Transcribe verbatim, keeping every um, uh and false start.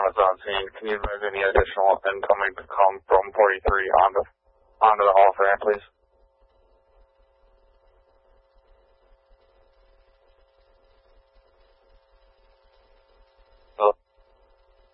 is on scene. Can you advise any additional incoming to come from forty-three onto, onto the hall for that, please?